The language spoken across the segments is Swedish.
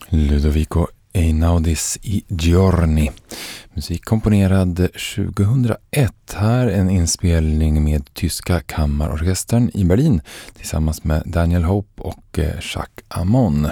Ludovico Einaudis i Giorni. Musik komponerad 2001. Här en inspelning med tyska kammarorkestern i Berlin tillsammans med Daniel Hope och Jacques Amon.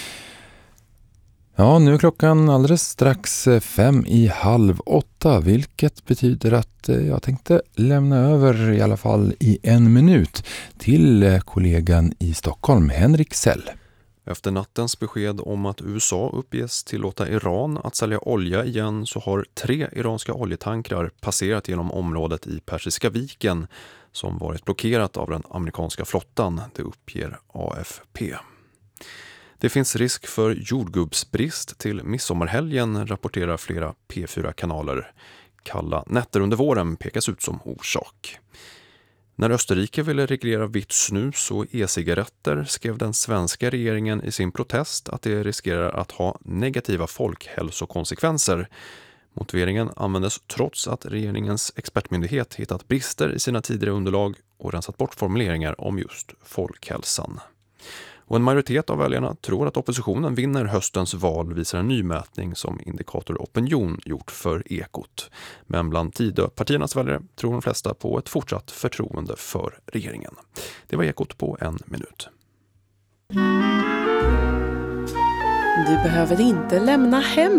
Ja, nu är klockan alldeles strax 7:55, vilket betyder att jag tänkte lämna över i alla fall i 1 minut till kollegan i Stockholm, Henrik Sell. Efter nattens besked om att USA uppges tillåta Iran att sälja olja igen så har 3 iranska oljetankrar passerat genom området i Persiska viken som varit blockerat av den amerikanska flottan, det uppger AFP. Det finns risk för jordgubbsbrist till midsommarhelgen, rapporterar flera P4-kanaler. Kalla nätter under våren pekas ut som orsak. När Österrike ville reglera vitt snus och e-cigaretter skrev den svenska regeringen i sin protest att det riskerar att ha negativa folkhälsokonsekvenser. Motiveringen användes trots att regeringens expertmyndighet hittat brister i sina tidigare underlag och rensat bort formuleringar om just folkhälsan. Och en majoritet av väljarna tror att oppositionen vinner höstens val, visar en ny mätning som Indikator Opinion gjort för Ekot. Men bland Tidöpartiernas väljare tror de flesta på ett fortsatt förtroende för regeringen. Det var Ekot på 1 minut. Du behöver inte lämna hem